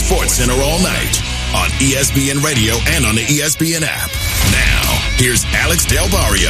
SportsCenter all night on ESPN Radio and on the ESPN app. Now, here's Alex Del Barrio.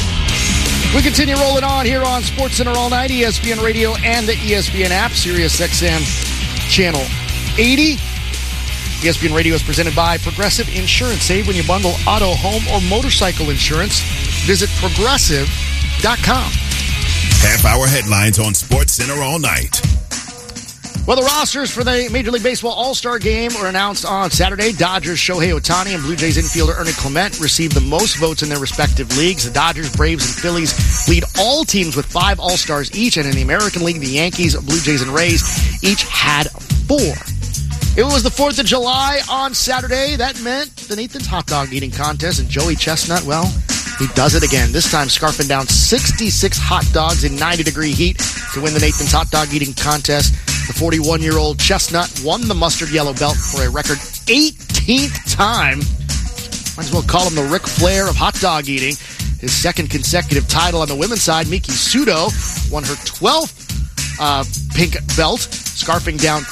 We continue rolling on here on SportsCenter all night, ESPN Radio and the ESPN app, Sirius XM Channel 80. ESPN Radio is presented by Progressive Insurance. Save when you bundle auto, home, or motorcycle insurance. Visit progressive.com. Half-hour headlines on SportsCenter all night. Well, the rosters for the Major League Baseball All-Star Game were announced on Saturday. Dodgers' Shohei Ohtani and Blue Jays infielder Ernie Clement received the most votes in their respective leagues. The Dodgers, Braves, and Phillies lead all teams with 5 All-Stars each, and in the American League, the Yankees, Blue Jays, and Rays each had 4. It was the 4th of July on Saturday. That meant the Nathan's Hot Dog Eating Contest, and Joey Chestnut, well, he does it again. This time scarfing down 66 hot dogs in 90-degree heat to win the Nathan's Hot Dog Eating Contest. The 41-year-old Chestnut won the mustard yellow belt for a record 18th time. Might as well call him the Ric Flair of hot dog eating. His second consecutive title on the women's side, Miki Sudo won her 12th pink belt, scarfing down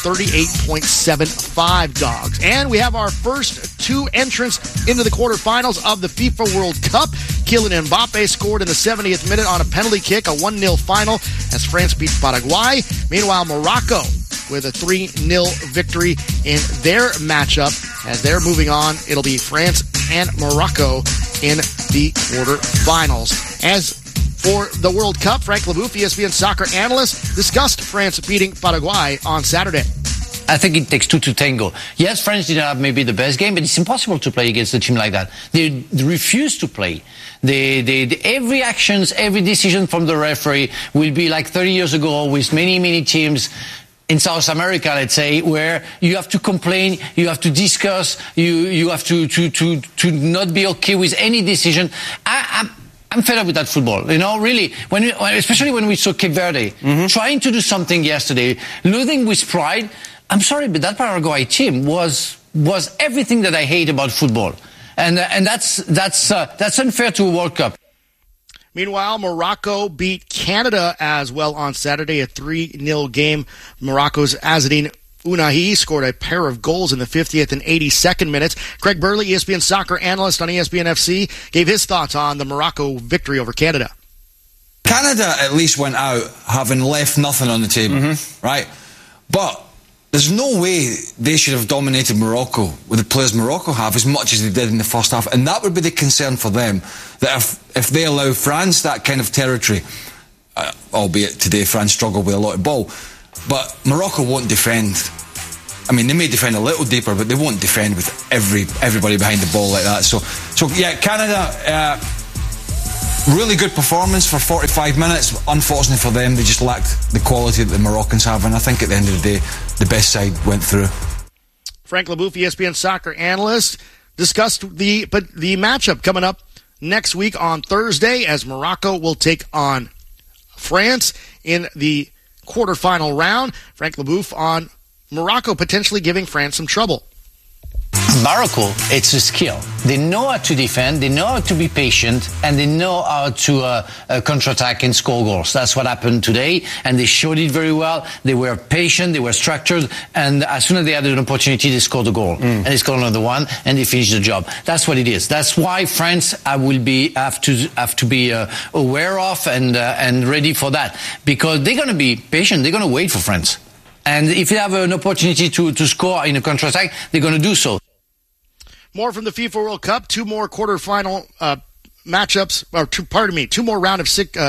38.75 dogs. And we have our first 2 entrants into the quarterfinals of the FIFA World Cup. Kylian Mbappe scored in the 70th minute on a penalty kick, a 1-0 final as France beat Paraguay. Meanwhile, Morocco with a 3-0 victory in their matchup. As they're moving on, it'll be France and Morocco in the quarterfinals. As for the World Cup, Frank Leboeuf, ESPN soccer analyst, discussed France beating Paraguay on Saturday. I think it takes 2 to tango. Yes, France didn't have maybe the best game, but it's impossible to play against a team like that. They refuse to play. Every actions, every decision from the referee will be like 30 years ago with many teams in South America, let's say, where you have to complain, you have to discuss, you have to not be okay with any decision. I'm fed up with that football, you know, really. Especially when we saw Cape Verde trying to do something yesterday, losing with pride. I'm sorry, but that Paraguay team was everything that I hate about football, and that's unfair to a World Cup. Meanwhile, Morocco beat Canada as well on Saturday, a 3-0 game. Morocco's Azzedine Ounahi scored a pair of goals in the 50th and 82nd minutes. Craig Burley, ESPN soccer analyst on ESPN FC, gave his thoughts on the Morocco victory over Canada. Canada at least went out having left nothing on the table, right? But there's no way they should have dominated Morocco with the players Morocco have as much as they did in the first half. And that would be the concern for them, that if they allow France that kind of territory, albeit today France struggled with a lot of ball, but Morocco won't defend. I mean, they may defend a little deeper, but they won't defend with everybody behind the ball like that. So yeah, Canada, really good performance for 45 minutes. Unfortunately for them, they just lacked the quality that the Moroccans have, and I think at the end of the day, the best side went through. Frank Leboeuf, ESPN soccer analyst, discussed the matchup coming up next week on Thursday as Morocco will take on France in the quarterfinal round. Frank Leboeuf on Morocco potentially giving France some trouble. Morocco, it's a skill. They know how to defend, they know how to be patient, and they know how to counterattack and score goals. That's what happened today, and they showed it very well. They were patient, they were structured, and as soon as they had an opportunity, they scored a goal. And they scored another one, and they finished the job. That's what it is. That's why France have to be aware of and ready for that, because they're going to be patient. They're going to wait for France. And if they have an opportunity to score in a counterattack, they're going to do so. More from the FIFA World Cup. 2 more quarterfinal matchups, or 2 more round of 6. 2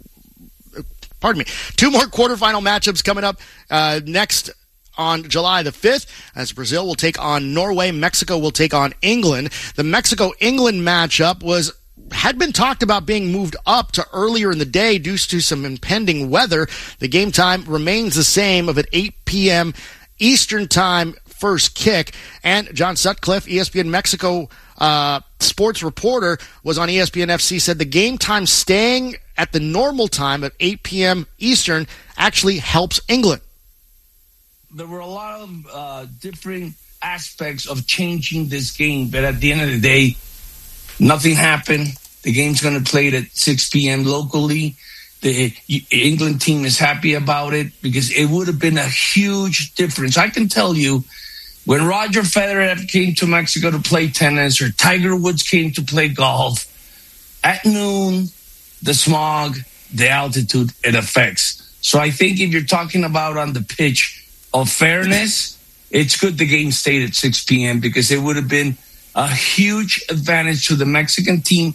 more quarterfinal matchups coming up next on July the 5th, as Brazil will take on Norway. Mexico will take on England. The Mexico-England matchup had been talked about being moved up to earlier in the day due to some impending weather. The game time remains the same of at 8 p.m. Eastern time first kick. And John Sutcliffe, ESPN Mexico sports reporter, was on ESPN FC, said the game time staying at the normal time at 8 p.m. Eastern actually helps England. There were a lot of different aspects of changing this game, but at the end of the day, nothing happened. The game's going to play at 6 p.m. locally. The England team is happy about it because it would have been a huge difference. I can tell you When Roger Federer came to Mexico to play tennis, or Tiger Woods came to play golf, at noon, the smog, the altitude, it affects. So I think if you're talking about on the pitch of fairness, it's good the game stayed at 6 p.m. because it would have been a huge advantage to the Mexican team.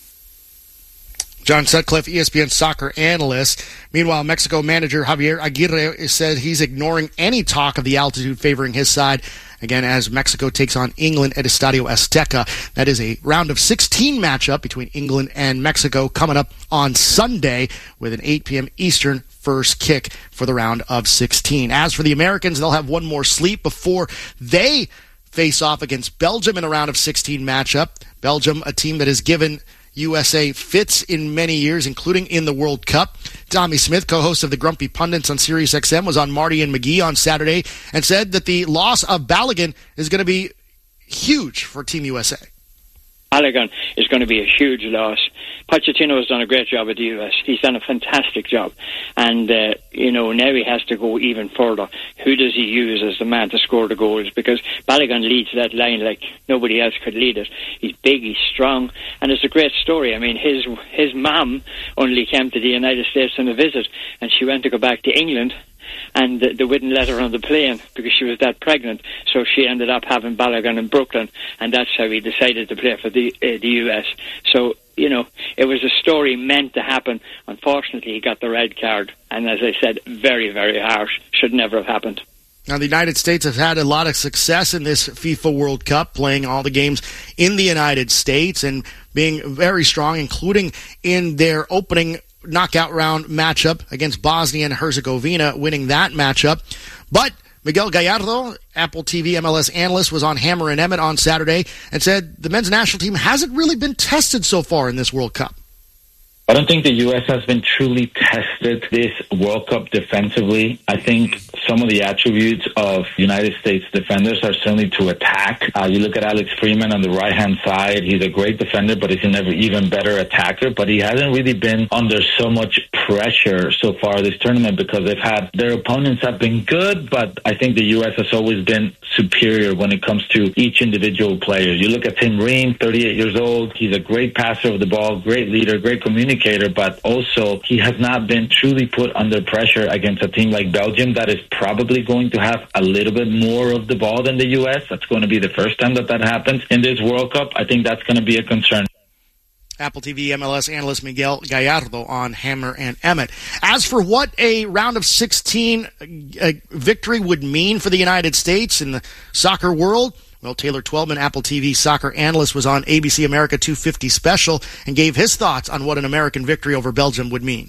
John Sutcliffe, ESPN soccer analyst. Meanwhile, Mexico manager Javier Aguirre said he's ignoring any talk of the altitude favoring his side. Again, as Mexico takes on England at Estadio Azteca. That is a round of 16 matchup between England and Mexico coming up on Sunday with an 8 p.m. Eastern first kick for the round of 16. As for the Americans, they'll have one more sleep before they face off against Belgium in a round of 16 matchup. Belgium, a team that has given USA fits in many years, including in the World Cup. Tommy Smith, co-host of the Grumpy Pundits on Sirius XM, was on Marty and McGee on Saturday and said that the loss of Balogun is going to be huge for Team USA. Balogun is going to be a huge loss. Pochettino has done a great job at the US. He's done a fantastic job. And, now he has to go even further. Who does he use as the man to score the goals? Because Balogun leads that line like nobody else could lead it. He's big, he's strong, and it's a great story. I mean, his mum only came to the United States on a visit, and she went to go back to England, and they wouldn't let her on the plane because she was that pregnant. So she ended up having Balogun in Brooklyn, and that's how he decided to play for the US. So, it was a story meant to happen. Unfortunately, he got the red card, and as I said, very, very harsh. Should never have happened. Now, the United States have had a lot of success in this FIFA World Cup, playing all the games in the United States and being very strong, including in their opening knockout round matchup against Bosnia and Herzegovina, winning that matchup. But Miguel Gallardo, Apple TV MLS analyst, was on Hammer and Emmett on Saturday and said the men's national team hasn't really been tested so far in this World Cup. I don't think the U.S. has been truly tested this World Cup defensively. I think some of the attributes of United States defenders are certainly to attack. You look at Alex Freeman on the right-hand side. He's a great defender, but he's an even better attacker. But he hasn't really been under so much pressure so far this tournament because their opponents have been good, but I think the U.S. has always been superior when it comes to each individual player. You look at Tim Ream, 38 years old. He's a great passer of the ball, great leader, great communicator, but also he has not been truly put under pressure against a team like Belgium that is probably going to have a little bit more of the ball than the U.S. That's going to be the first time that happens in this World Cup. I think that's going to be a concern. Apple TV MLS analyst Miguel Gallardo on Hammer and Emmett. As for what a round of 16 victory would mean for the United States in the soccer world, well, Taylor Twellman, Apple TV soccer analyst, was on ABC America 250 Special and gave his thoughts on what an American victory over Belgium would mean.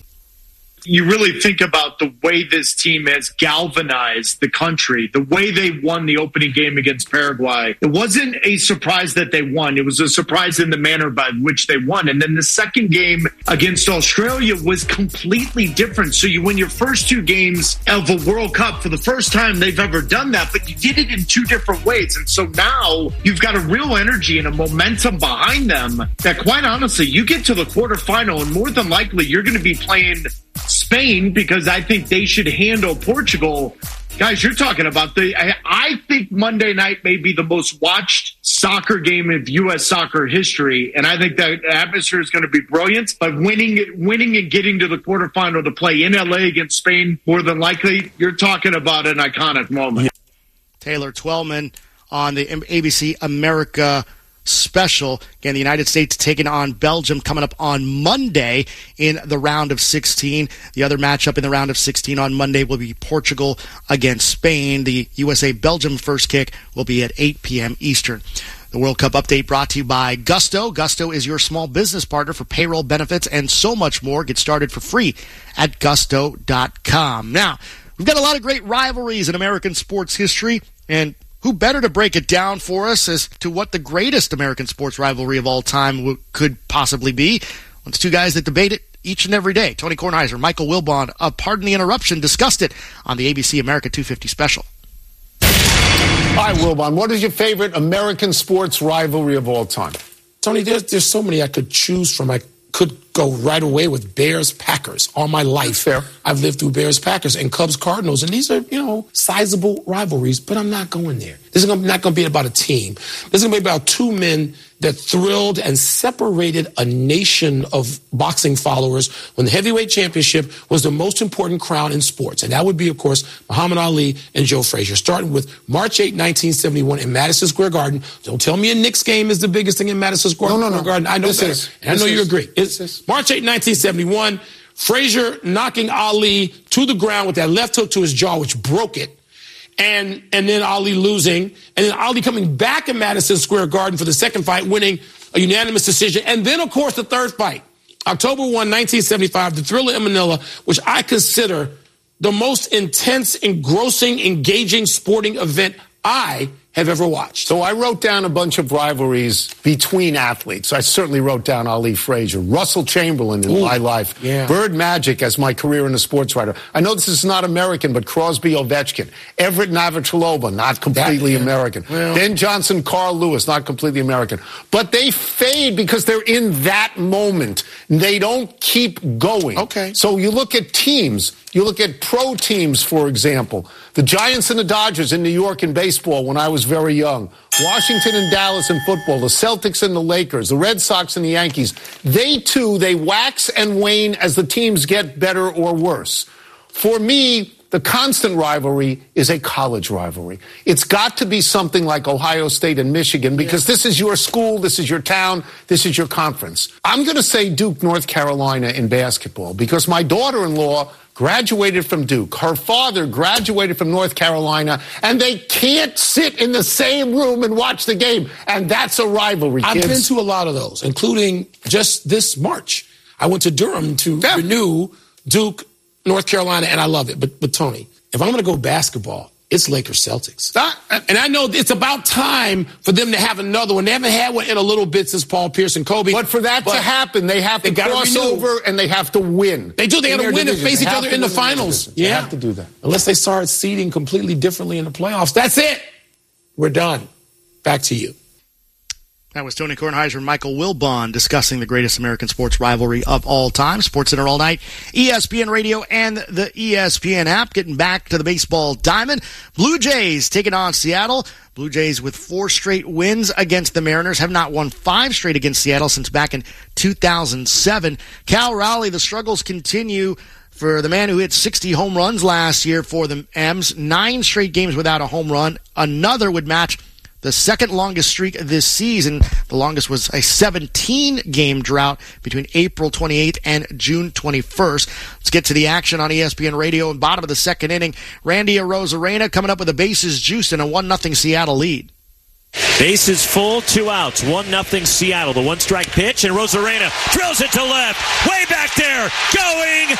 You really think about the way this team has galvanized the country, the way they won the opening game against Paraguay. It wasn't a surprise that they won. It was a surprise in the manner by which they won. And then the second game against Australia was completely different. So you win your first two games of a World Cup for the first time they've ever done that, but you did it in two different ways. And so now you've got a real energy and a momentum behind them that, quite honestly, you get to the quarterfinal and more than likely you're going to be playing Spain because I think they should handle Portugal. Guys, you're talking about I think Monday night may be the most watched soccer game of U.S. soccer history, and I think that atmosphere is going to be brilliant. But winning and getting to the quarterfinal to play in L.A. against Spain, more than likely, you're talking about an iconic moment. Taylor Twellman on the ABC America Special. Again, the United States taking on Belgium coming up on Monday in the round of 16. The other matchup in the round of 16 on Monday will be Portugal against Spain. The USA-Belgium first kick will be at 8 p.m. Eastern. The World Cup update brought to you by Gusto. Gusto is your small business partner for payroll, benefits, and so much more. Get started for free at gusto.com. Now, we've got a lot of great rivalries in American sports history, and who better to break it down for us as to what the greatest American sports rivalry of all time could possibly be? Well, it's two guys that debate it each and every day. Tony Kornheiser, Michael Wilbon, Pardon the Interruption, discussed it on the ABC America 250 Special. All right, Wilbon, what is your favorite American sports rivalry of all time? Tony, there's so many I could choose from. I could go right away with Bears-Packers. All my life, fair. I've lived through Bears-Packers and Cubs-Cardinals, and these are, sizable rivalries, but I'm not going there. This is not going to be about a team. This is going to be about two men that thrilled and separated a nation of boxing followers when the heavyweight championship was the most important crown in sports. And that would be, of course, Muhammad Ali and Joe Frazier, starting with March 8, 1971 in Madison Square Garden. Don't tell me a Knicks game is the biggest thing in Madison Square Garden. I know this I know you agree. It's March 8, 1971, Frazier knocking Ali to the ground with that left hook to his jaw, which broke it. And then Ali losing, and then Ali coming back in Madison Square Garden for the second fight, winning a unanimous decision. And then, of course, the third fight, October 1, 1975, the Thrilla in Manila, which I consider the most intense, engrossing, engaging sporting event I have ever watched. So I wrote down a bunch of rivalries between athletes. I certainly wrote down Ali Frazier, Russell Chamberlain in my life, Bird Magic as my career in a sports writer. I know this is not American, but Crosby Ovechkin, Everett Navratilova, not completely American. Well, Ben Johnson, Carl Lewis, not completely American. But they fade because they're in that moment. They don't keep going. Okay. So you look at teams. You look at pro teams, for example. The Giants and the Dodgers in New York in baseball when I was very young. Washington and Dallas in football. The Celtics and the Lakers. The Red Sox and the Yankees. They wax and wane as the teams get better or worse. For me, the constant rivalry is a college rivalry. It's got to be something like Ohio State and Michigan because this is your school, this is your town, this is your conference. I'm going to say Duke, North Carolina in basketball because my daughter-in-law graduated from Duke. Her father graduated from North Carolina, and they can't sit in the same room and watch the game. And that's a rivalry, kids. I've been to a lot of those, including just this March. I went to Durham to renew Duke, North Carolina, and I love it. But Tony, if I'm going to go basketball, it's Lakers-Celtics. And I know it's about time for them to have another one. They haven't had one in a little bit since Paul Pierce and Kobe. But for that to happen, they have to cross over and they have to win. They do. They got to win and face each other in the finals. They have to do that. Unless they start seeding completely differently in the playoffs. That's it. We're done. Back to you. That was Tony Kornheiser and Michael Wilbon discussing the greatest American sports rivalry of all time. SportsCenter all night, ESPN Radio and the ESPN app. Getting back to the baseball diamond. Blue Jays taking on Seattle. Blue Jays with 4 straight wins against the Mariners. Have not won 5 straight against Seattle since back in 2007. Cal Raleigh, the struggles continue for the man who hit 60 home runs last year for the M's. 9 straight games without a home run. Another would match the second longest streak this season. The longest was a 17-game drought between April 28th and June 21st. Let's get to the action on ESPN Radio. In bottom of the second inning, Randy Arozarena coming up with the bases juiced and a 1-0 Seattle lead. Bases full, 2 outs, 1-0 Seattle. The 1-strike pitch, and Arozarena drills it to left. Way back there, going